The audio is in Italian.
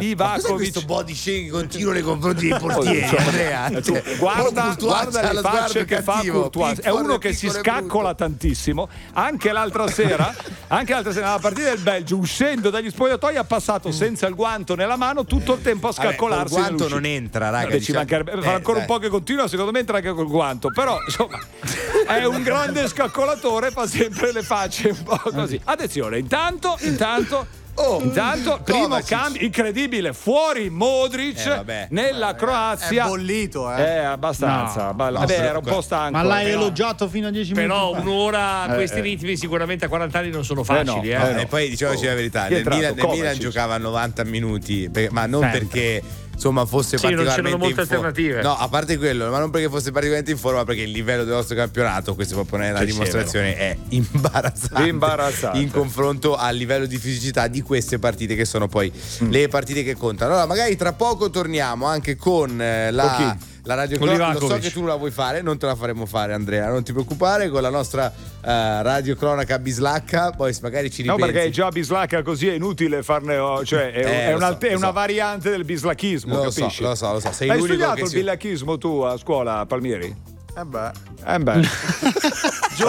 Livakovic. Questo body shaming continuo nei confronti dei portieri, Andrea. Guarda le facce che fa Courtois. È uno che si scaccola tantissimo. Anche l'altra sera nella partita del Belgio, uscendo dagli spogliatoi, ha passato senza il guanto nella mano tutto il tempo a scaccolarsi. Il guanto non entra, raga. Ci mancherebbe, fa ancora un po' che continua, secondo me entra anche col guanto. Però insomma è un grande scaccolatore, fa sempre le facce un po' così. Attenzione, intanto primo cambio incredibile, fuori Modric nella Croazia. È bollito, abbastanza. Era un po' stanco. Ma l'hai elogiato fino a 10 minuti. Però un'ora a questi ritmi sicuramente a 40 anni non sono facili. E poi diciamoci la verità, nel Milan giocava 90 minuti, ma non perché insomma fosse particolarmente non c'erano molte alternative. No, a parte quello, ma non perché fosse particolarmente in forma, perché il livello del nostro campionato, questa proprio è la dimostrazione, è imbarazzante in confronto al livello di fisicità di queste partite che sono poi le partite che contano. Allora magari tra poco torniamo anche con la radio cronaca. Lo so che tu non la vuoi fare, non te la faremo fare, Andrea, non ti preoccupare, con la nostra radio cronaca bislacca, poi magari ci ripensi. No, perché è già bislacca, così è inutile farne, cioè è una variante del bislachismo, capisci? Lo so. Sei Hai l'unico studiato che il bislachismo tu a scuola, Palmieri? Eh beh.